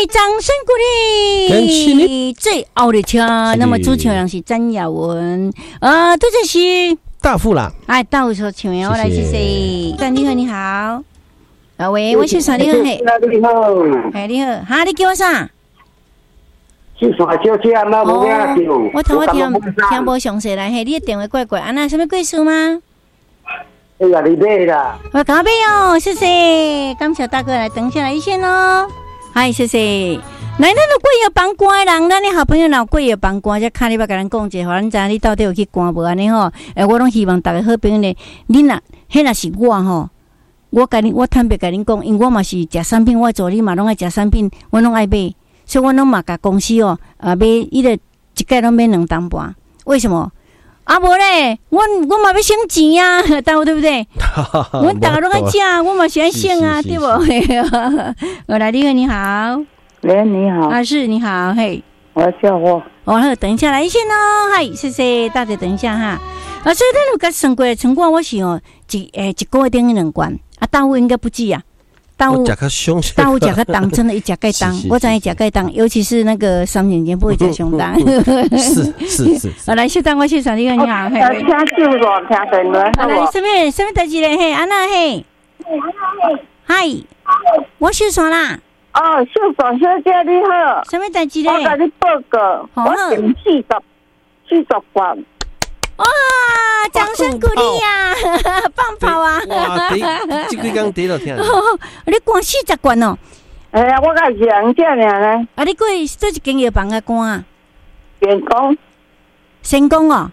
掌声鼓励。最后的车，那么主持人是詹雅文，杜振熙。 大富啦， 哎，到时候请我来谢谢。你好，你好。喂，我是啥？你好，嘿。 你好。 哎，你好，哈，你叫我啥？ 是啥小姐啊？那无要叫。 我头我听无详细来，嘿，你的电话怪怪，安那什么贵数吗？ 哎呀，你买啦。 我搞买哦，谢谢。感谢大哥来等下来一线哦。嗨，谢谢。来，咱有贵药帮关的人，咱的好朋友若有贵药帮关，则卡你捌甲咱讲一下，互咱知你到底有去关无安尼吼？我拢希望大家好朋友呢，你若迄若是我吼，我坦白甲恁讲，因为我嘛是食产品，我助理嘛拢爱食产品，我拢爱买，所以我拢嘛甲公司哦，买伊个一盖拢买2担半，为什么？无咧，我嘛要省钱啊，对不对？我大家拢爱食，我嘛喜欢省啊，对无？我来，你好。 喂，你好， 是你好，嘿， 我叫我， 好，等一下来一线哦，嗨，谢谢大家，等一下哈。所以咱有甲算过的成果，我是一个月等于2罐，大户应该不记啊，大户食较重，真的一食盖重，我知伊食盖重，尤其是那个3年前不会食上重。 是。 来，小张，我谢谢你好，嘿。 听旧咯，听电话。 来，什么代志咧？嘿，安娜嘿，嗨，我秀山啦。 秀爽小姐你好， 什么代志咧？ 我甲你报告，我订40罐。 哇！掌声鼓励呀，放炮啊！ 哇，这几天第一听。 你灌40罐哦？ 哎呀，我甲是人这尔呢。 你过做一间药房啊灌啊？ 员工。 成功哦？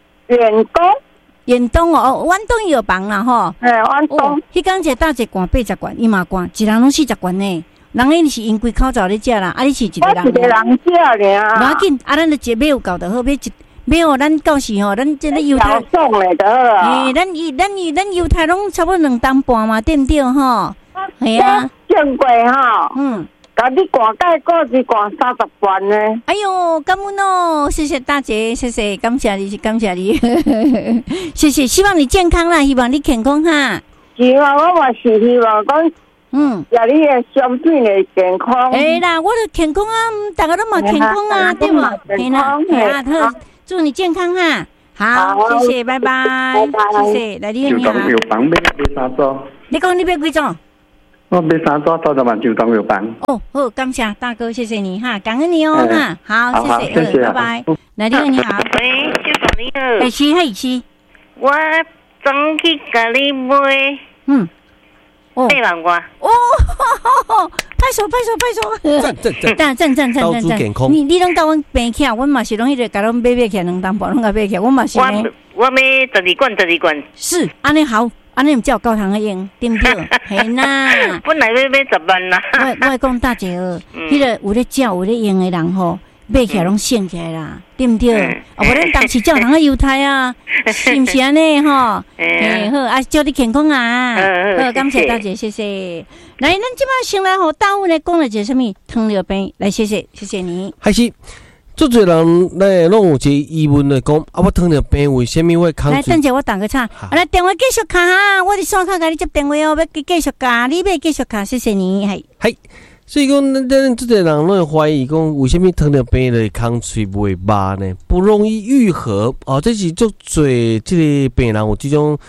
远东哦，远东药房啦吼。 远东。 迄工一大一罐80罐，伊嘛罐，一人拢40罐呢。人伊是因规口罩咧食啦，你是一个人。 我一个人食尔。 无要紧，咱就一买有够就好，买哦，咱到时吼，咱这个犹太送来得啊。 咱犹太拢差不多2担半嘛，对不对吼？系啊。 正贵吼。甲你灌钙过是灌30罐呢。 哎呦，感恩哦，谢谢大姐，谢谢，感谢你，谢谢，希望你健康啦，希望你健康哈。 是啊，我嘛是希望讲。呀，你的商品会健康。 哎啦，我的健康啊，大家都嘛健康啊，对吗？嘿啦，好，祝你健康哈。好，谢谢，拜拜，谢谢，来你好。 就当药房买3组。 你讲你买几种？ 我买3组30万就当药房。 好，感谢大哥，谢谢你哈，感恩你哦哈。好，谢谢，拜拜。来你好。 喂，小嫂你好。 是。我总去甲你买。8万块拍手！赞！ 到处健康。 你拢甲阮平起，阮嘛是拢迄个甲阮买起2担半，拢甲买起，阮嘛是。 我买12罐。 是，安尼好，安尼毋才有够通用，对不对？嘿啦。 本来要买10万啦。 我讲大姐迄个有咧照有咧用的人吼。买起来拢省起来啦，对不对？无咱当时照人个犹太啊，是毋是安尼吼？好，祝你健康啊！好，感谢大姐，谢谢。来，咱即摆先来互大户来讲了一个什么糖尿病，来谢谢你。 还是，足侪人来拢有一个疑问来讲，我糖尿病为什么会抗拒？ 来，等下我打个岔，来电话继续卡哈，我伫线卡甲你接电话哦，要继续卡，你要继续卡，谢谢你， 系。所以讲，咱这个人拢会怀疑讲，为什么糖尿病的空喙袂擘呢？不容易愈合哦，这是足侪这个病人有这种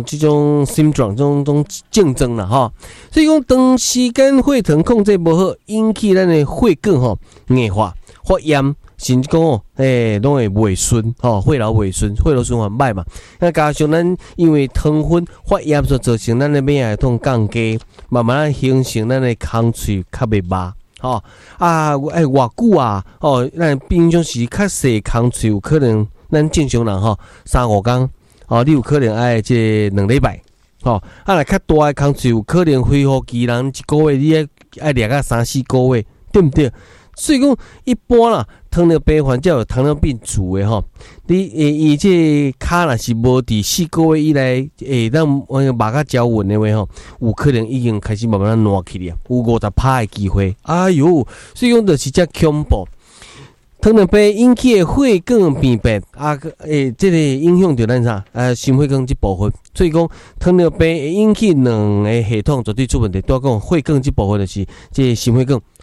syndrome 这种症状啦哈。所以讲，长时间血糖控制不好，引起咱的血管硬化、发炎，甚至讲拢会萎缩吼，血流萎缩，血流循环歹嘛。那加上咱因为糖分发炎所造成咱的免疫系统降低。慢慢形成咱的空喙较袂擘，偌久啊？咱平常时较细空喙有可能，咱正常人3-5天，你有可能爱这2礼拜，若较大的空喙有可能恢复期人1个月，你爱掠到3-4个月，对不对？所以讲，一般啦，糖尿病患者有糖尿病足的你伊这骹若是无伫4个月以来，咱擘较较稳的话有可能已经开始慢慢烂起了，有50%的机会。哎哟，所以讲就是遮恐怖。糖尿病引起的血管变白这个影响到咱啥？心血管这部分。所以讲，糖尿病会引起2个系统绝对出问题。拄讲血管这部分就是这心血管。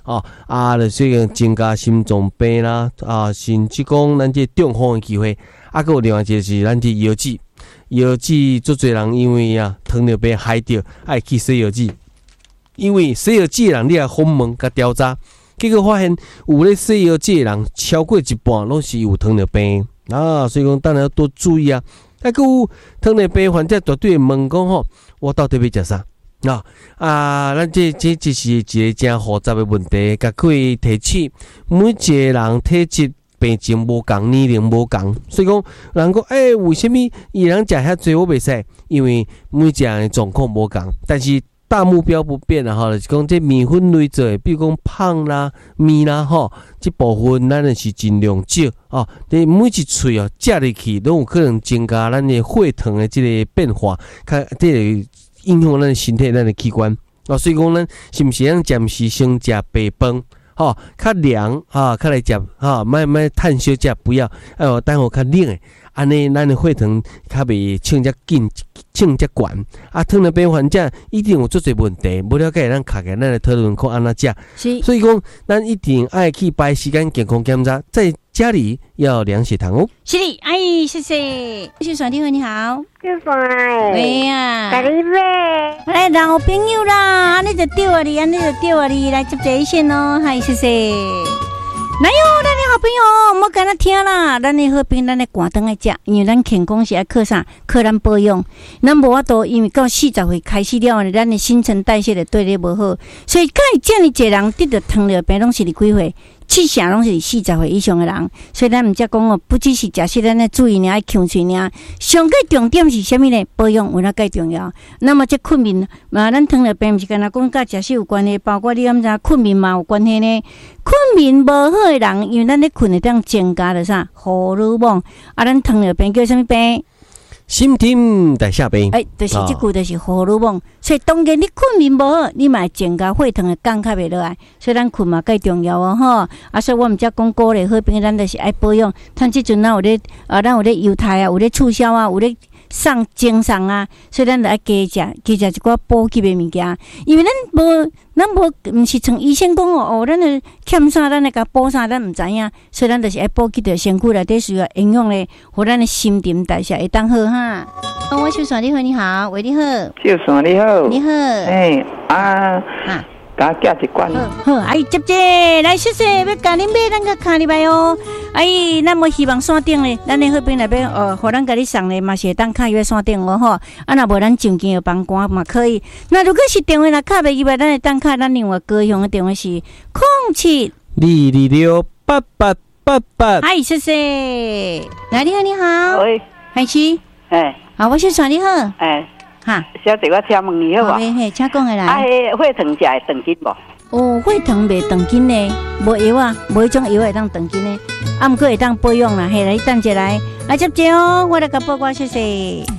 所以增加心脏病啦，甚至讲咱这中风的机会。还有另外一个是咱这药剂，药剂足侪人因为糖尿病害着爱去洗药剂，因为洗药剂的人你来访问甲调查，结果发现有咧洗药剂的人超过一半拢是有糖尿病所以讲当然要多注意啊。还有糖尿病患者绝对会问讲我到底要食啥？咱这是一个真复杂的问题，甲可以提起每一个人体质。病情无共，年龄无共，所以讲人讲为什么有人食遐济我袂使？因为每一个人的状况无共，但是大目标不变就是讲这面粉类做的，比如讲胖啦、面啦这部分咱是尽量少你每一喙食入去，都有可能增加咱的血糖的这个变化，这个影响咱的身体、咱的器官所以讲咱是不是暂时先食白饭？较凉较来食莫趁小食，不要等候较冷的，安尼咱的血糖较袂冲遮紧、冲遮悬糖尿病患者一定有足侪问题，无了解咱卡起咱来讨论看安怎食。所以讲，咱一定爱去排时间健康检查，在家里要量血糖哦。 是的，谢谢。谢爽你好，你好。 谢爽。 喂呀。 大力妹。 来，人有朋友啦，安尼就对啊你，来接这一线哦。嗨，谢谢。来哟，咱的好朋友，莫干那听啦，咱的好朋友，咱的寒顿爱食，因为咱健康是爱靠啥？靠咱保养。咱无法度，因为到40岁开始了，咱的新陈代谢就对你无好，所以遮尔济人得到糖尿病，拢是伫几岁？7成拢是40岁以上的人，所以咱毋则讲不只是食食咱的注意爱控制尔，上个重点是啥物呢？保养有哪介重要？那么这困眠咱糖尿病毋是干那讲甲食食有关系，包括你敢知困眠嘛有关系呢？困眠无好的人，因为咱咧困会当增加了啥荷尔蒙咱糖尿病叫啥物病？ 新陈代谢病， 就是这句，就是荷尔蒙。所以当然你困眠无好，你嘛会增加血糖的降较袂落来。所以咱困嘛介重要所以我们才讲鼓励好朋友，咱就是爱保养。像即阵咱有咧犹太有咧促销有咧送精送所以咱就爱加食一寡补给的物件。因为咱无毋是像医生讲咱的欠啥，咱来甲补啥，咱毋知影。所以咱就是爱补给着身躯内底需要营养咧，互咱的新陈代谢会当好我小爽你好，你好，喂你好， 小爽你好， 你好， 甲寄一罐。 好，接来，谢谢，要甲恁买，咱个卡入来哦。咱无希望山顶咧，咱的好朋友内边互咱甲你送咧，嘛是会当卡入山顶若无咱上间有帮关嘛可以。那如果是电话卡袂入来，咱会当卡咱另外高雄的电话是07-226-8888。谢谢。来，你好，你好。 喂， 海琪。我小爽你好。 小姐，我请问你好无？ 请讲下来。 血糖食会长筋无？ 血糖袂长筋呢，无药无迄种药会当长筋呢，毋过会当保养啦。来等者来，接哦，我来甲报告谢谢。